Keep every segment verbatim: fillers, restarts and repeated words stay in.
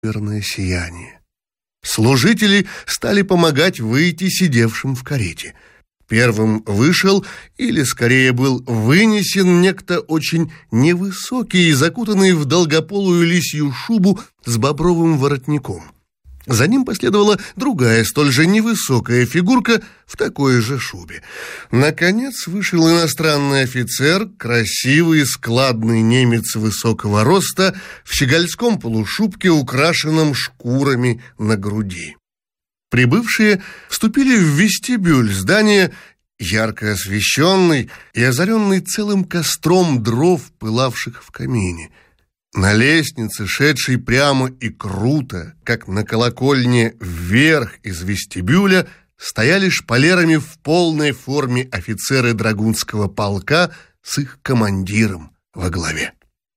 верное сияние. Служители стали помогать выйти сидевшим в карете. Первым вышел, или скорее был вынесен, некто очень невысокий и закутанный в долгополую лисью шубу с бобровым воротником. За ним последовала другая, столь же невысокая фигурка в такой же шубе. Наконец вышел иностранный офицер, красивый, складный немец высокого роста, в щегольском полушубке, украшенном шкурами на груди. Прибывшие вступили в вестибюль здания, ярко освещенный и озаренный целым костром дров, пылавших в камине. На лестнице, шедшей прямо и круто, как на колокольне, вверх из вестибюля, стояли шпалерами в полной форме офицеры драгунского полка с их командиром во главе.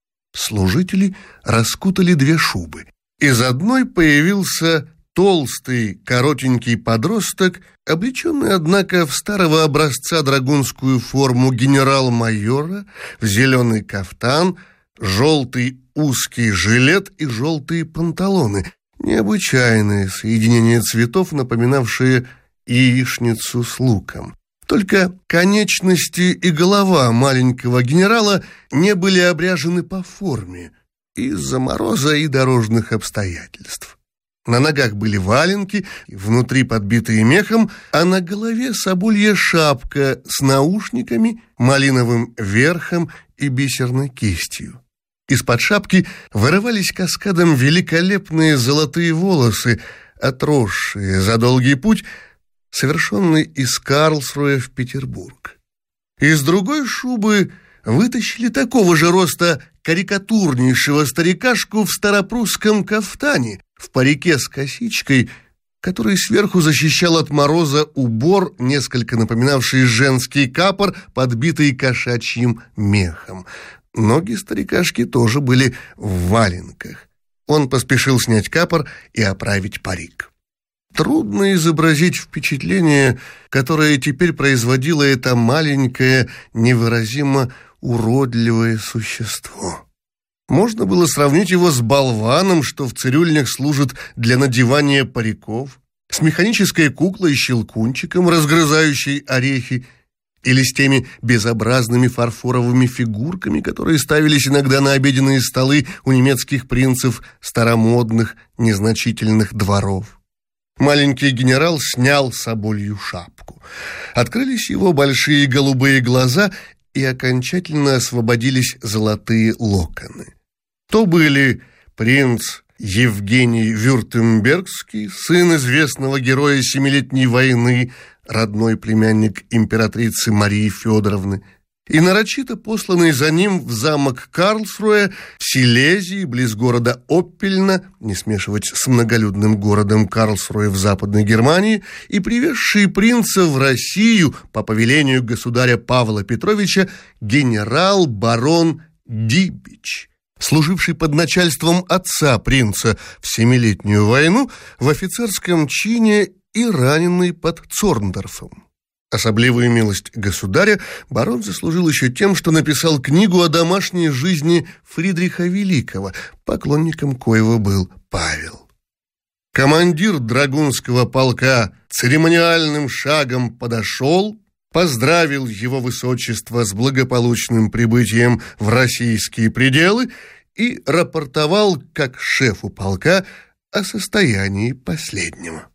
Служители раскутали две шубы. Из одной появился толстый, коротенький подросток, облеченный, однако, в старого образца драгунскую форму генерал-майора, в зеленый кафтан, желтый узкий жилет и желтые панталоны, необычайное соединение цветов, напоминавшие яичницу с луком. Только конечности и голова маленького генерала не были обряжены по форме из-за мороза и дорожных обстоятельств. На ногах были валенки, внутри подбитые мехом, а на голове соболья шапка с наушниками, малиновым верхом и бисерной кистью. Из-под шапки вырывались каскадом великолепные золотые волосы, отросшие за долгий путь, совершенный из Карлсруэ в Петербург. Из другой шубы вытащили такого же роста карикатурнейшего старикашку в старопрусском кафтане, в парике с косичкой, который сверху защищал от мороза убор, несколько напоминавший женский капор, подбитый кошачьим мехом. Ноги старикашки тоже были в валенках. Он поспешил снять капор и оправить парик. Трудно изобразить впечатление, которое теперь производило это маленькое, невыразимо уродливое существо. Можно было сравнить его с болваном, что в цирюльнях служит для надевания париков, с механической куклой-щелкунчиком, разгрызающей орехи, или с теми безобразными фарфоровыми фигурками, которые ставились иногда на обеденные столы у немецких принцев старомодных, незначительных дворов. Маленький генерал снял соболью шапку. Открылись его большие голубые глаза, и окончательно освободились золотые локоны. То были принц Евгений Вюртембергский, сын известного героя Семилетней войны, родной племянник императрицы Марии Федоровны, и нарочито посланный за ним в замок Карлсруэ в Силезии, близ города Оппельна, не смешивать с многолюдным городом Карлсруэ в Западной Германии, и привезший принца в Россию по повелению государя Павла Петровича генерал-барон Дибич, служивший под начальством отца принца в Семилетнюю войну в офицерском чине и раненый под Цорндорфом. Особливую милость государя барон заслужил еще тем, что написал книгу о домашней жизни Фридриха Великого, поклонником коего был Павел. Командир драгунского полка церемониальным шагом подошел, поздравил его высочество с благополучным прибытием в российские пределы и рапортовал как шефу полка о состоянии последнего.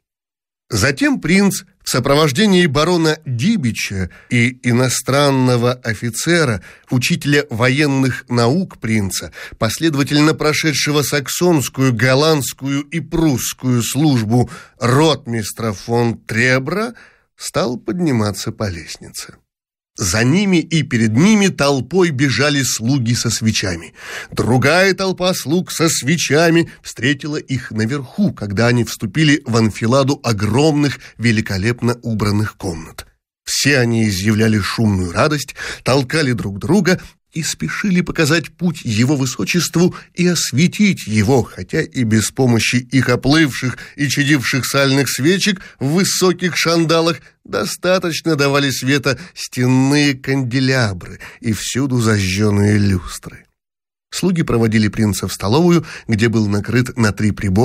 Затем принц в сопровождении барона Дибича и иностранного офицера, учителя военных наук принца, последовательно прошедшего саксонскую, голландскую и прусскую службу ротмистра фон Требра, стал подниматься по лестнице. За ними и перед ними толпой бежали слуги со свечами. Другая толпа слуг со свечами встретила их наверху, когда они вступили в анфиладу огромных, великолепно убранных комнат. Все они изъявляли шумную радость, толкали друг друга и спешили показать путь его высочеству и осветить его, хотя и без помощи их оплывших и чадивших сальных свечек в высоких шандалах достаточно давали света стенные канделябры и всюду зажженные люстры. Слуги проводили принца в столовую, где был накрыт на три прибора